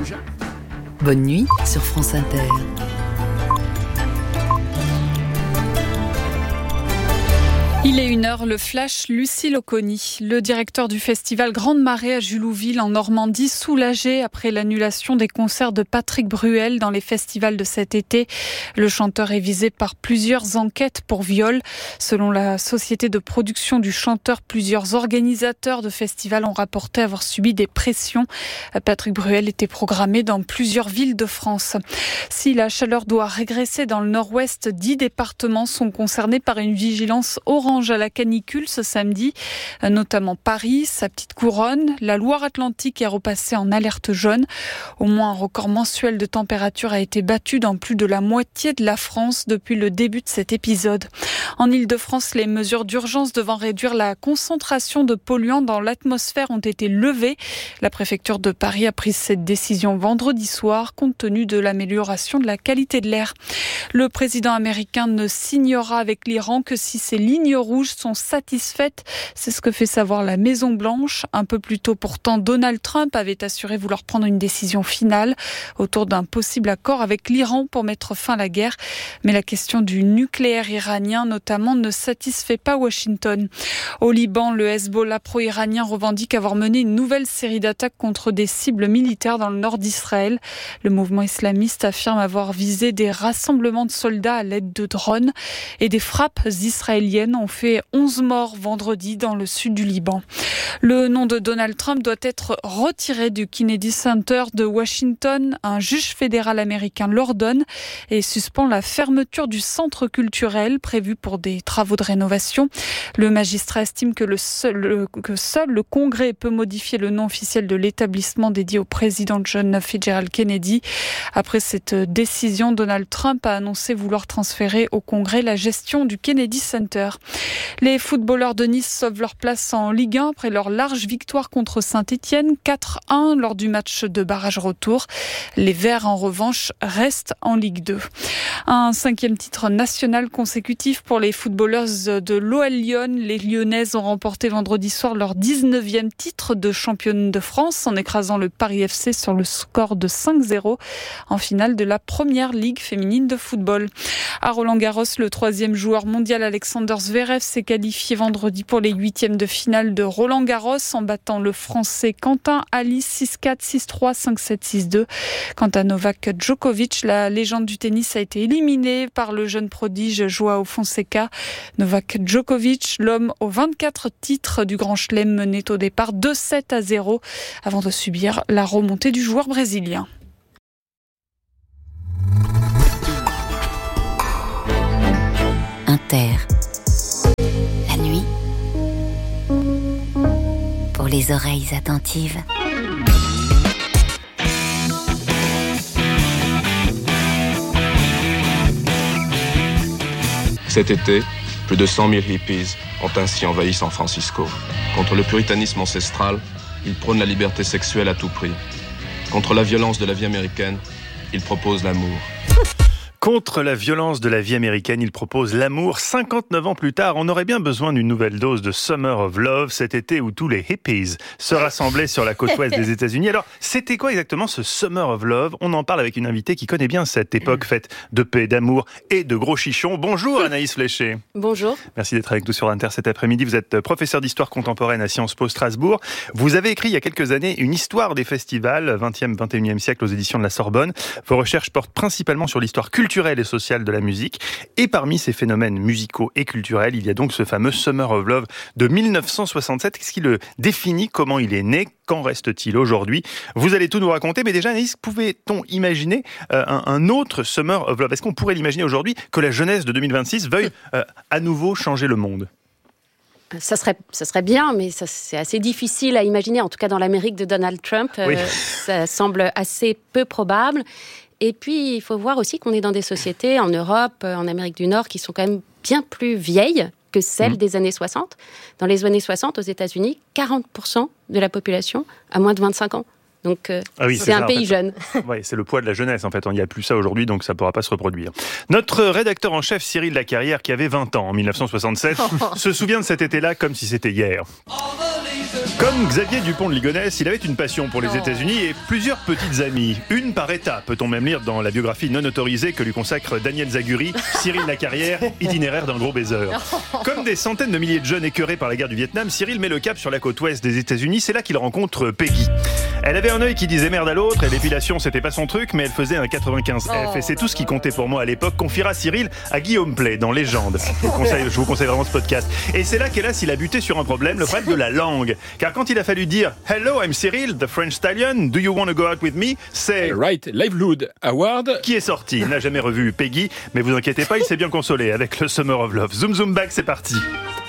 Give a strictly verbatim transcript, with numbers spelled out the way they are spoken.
Bonne nuit sur France Inter. Il est une heure, le flash, Lucille Oconi. Le directeur du festival Grande Marée à Julouville en Normandie, soulagé après l'annulation des concerts de Patrick Bruel dans les festivals de cet été. Le chanteur est visé par plusieurs enquêtes pour viol. Selon la société de production du chanteur, plusieurs organisateurs de festivals ont rapporté avoir subi des pressions. Patrick Bruel était programmé dans plusieurs villes de France. Si la chaleur doit régresser dans le nord-ouest, dix départements sont concernés par une vigilance orange à la canicule ce samedi, notamment Paris, sa petite couronne. La Loire-Atlantique est repassée en alerte jaune. Au moins un record mensuel de température a été battu dans plus de la moitié de la France depuis le début de cet épisode. En Île-de-France, les mesures d'urgence devant réduire la concentration de polluants dans l'atmosphère ont été levées. La préfecture de Paris a pris cette décision vendredi soir compte tenu de l'amélioration de la qualité de l'air. Le président américain ne signera avec l'Iran que si ses lignes rouges sont satisfaites. C'est ce que fait savoir la Maison-Blanche. Un peu plus tôt pourtant, Donald Trump avait assuré vouloir prendre une décision finale autour d'un possible accord avec l'Iran pour mettre fin à la guerre. Mais la question du nucléaire iranien notamment ne satisfait pas Washington. Au Liban, le Hezbollah pro-iranien revendique avoir mené une nouvelle série d'attaques contre des cibles militaires dans le nord d'Israël. Le mouvement islamiste affirme avoir visé des rassemblements de soldats à l'aide de drones et des frappes israéliennes ont fait onze morts vendredi dans le sud du Liban. Le nom de Donald Trump doit être retiré du Kennedy Center de Washington. Un juge fédéral américain l'ordonne et suspend la fermeture du centre culturel prévu pour des travaux de rénovation. Le magistrat estime que, le seul, le, que seul le Congrès peut modifier le nom officiel de l'établissement dédié au président John Fitzgerald Kennedy. Après cette décision, Donald Trump a annoncé vouloir transférer au Congrès la gestion du Kennedy Center. Les footballeurs de Nice sauvent leur place en Ligue un après leur large victoire contre Saint-Étienne, quatre à un lors du match de barrage retour. Les Verts, en revanche, restent en Ligue deux. Un cinquième titre national consécutif pour les footballeuses de l'O L Lyon. Les Lyonnaises ont remporté vendredi soir leur dix-neuvième titre de championne de France en écrasant le Paris F C sur le score de cinq zéro en finale de la première ligue féminine de football. À Roland-Garros, le troisième joueur mondial Alexander Zverev s'est qualifié vendredi pour les huitièmes de finale de Roland-Garros en battant le Français Quentin Halys six quatre, six trois, cinq sept, six deux. Quant à Novak Djokovic, la légende du tennis a été éliminée par le jeune prodige Joao Fonseca. Novak Djokovic, l'homme aux vingt-quatre titres du Grand Chelem, menait au départ deux sept à zéro avant de subir la remontée du joueur brésilien. Inter. La nuit, pour les oreilles attentives. Cet été, plus de cent mille hippies ont ainsi envahi San Francisco. Contre le puritanisme ancestral, ils prônent la liberté sexuelle à tout prix. Contre la violence de la vie américaine, ils proposent l'amour. Contre la violence de la vie américaine, il propose l'amour. cinquante-neuf ans plus tard, on aurait bien besoin d'une nouvelle dose de Summer of Love, cet été où tous les hippies se rassemblaient sur la côte ouest des États-Unis. Alors, c'était quoi exactement ce Summer of Love ? On en parle avec une invitée qui connaît bien cette époque faite de paix, d'amour et de gros chichons. Bonjour Anaïs Fléché. Bonjour. Merci d'être avec nous sur Inter cet après-midi. Vous êtes professeur d'histoire contemporaine à Sciences Po Strasbourg. Vous avez écrit il y a quelques années une histoire des festivals vingtième, vingt et unième siècle aux éditions de la Sorbonne. Vos recherches portent principalement sur l'histoire culturelle et sociale de la musique. Et parmi ces phénomènes musicaux et culturels, il y a donc ce fameux Summer of Love de mille neuf cent soixante-sept. Qu'est-ce qui le définit ? Comment il est né ? Qu'en reste-t-il aujourd'hui ? Vous allez tout nous raconter, mais déjà, Anaïs, pouvait-on imaginer euh, un, un autre Summer of Love ? Est-ce qu'on pourrait l'imaginer aujourd'hui que la jeunesse de deux mille vingt-six veuille euh, à nouveau changer le monde ? Ça serait, ça serait bien, mais ça, c'est assez difficile à imaginer, en tout cas dans l'Amérique de Donald Trump. Oui. Euh, ça semble assez peu probable. Et puis, il faut voir aussi qu'on est dans des sociétés en Europe, en Amérique du Nord, qui sont quand même bien plus vieilles que celles mmh. des années soixante. Dans les années soixante, aux États-Unis, quarante pour cent de la population a moins de vingt-cinq ans. Donc, euh, ah oui, c'est, c'est un ça, pays en fait. jeune. Oui, c'est le poids de la jeunesse, en fait. Il n'y a plus ça aujourd'hui, donc ça ne pourra pas se reproduire. Notre rédacteur en chef, Cyril Lacarrière, qui avait vingt ans en mille neuf cent soixante-sept, se souvient de cet été-là comme si c'était hier. Comme Xavier Dupont de Ligonnès, il avait une passion pour les Oh. États-Unis et plusieurs petites amies. Une par État, peut-on même lire dans la biographie non autorisée que lui consacre Daniel Zaguri, Cyril Lacarrière, itinéraire d'un gros baiser. Comme des centaines de milliers de jeunes écœurés par la guerre du Vietnam, Cyril met le cap sur la côte ouest des États-Unis. C'est là qu'il rencontre Peggy. Elle avait un œil qui disait merde à l'autre et l'épilation c'était pas son truc, mais elle faisait un quatre-vingt-quinze F Oh et c'est là tout ce qui là comptait pour moi à l'époque. Confiera Cyril à Guillaume Play dans Légende. Je vous conseille, je vous conseille vraiment ce podcast. Et c'est là qu'hélas il a buté sur un problème, le problème de la langue. Car quand il a fallu dire Hello, I'm Cyril, the French stallion, do you want to go out with me? C'est Right Livelihood Award. qui est sorti. Il n'a jamais revu Peggy, mais vous inquiétez pas, il s'est bien consolé avec le Summer of Love. Zoom Zoom Back, c'est parti.